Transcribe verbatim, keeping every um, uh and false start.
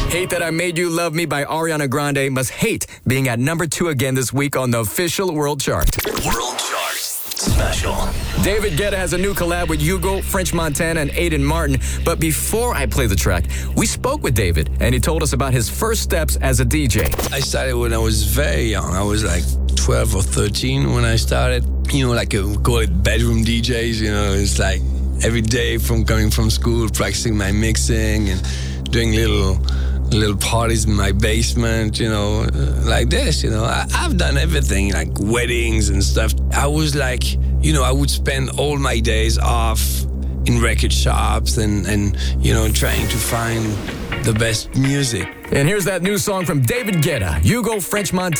Hate That I Made You Love Me by Ariana Grande must hate being at number two again this week on the official world chart. World Chart Special. David Guetta has a new collab with Hugo, French Montana, and Aiden Martin. But before I play the track, we spoke with David, and he told us about his first steps as a D J. I started when I was very young. I was like twelve or thirteen when I started. You know, like a, we call it bedroom D Js. You know, it's like every day from coming from school, practicing my mixing and doing little little parties in my basement, you know, like this, you know. I, I've done everything, like weddings and stuff. I was like, you know, I would spend all my days off in record shops and, and you know, trying to find the best music. And here's that new song from David Guetta, Hugo, French Montana.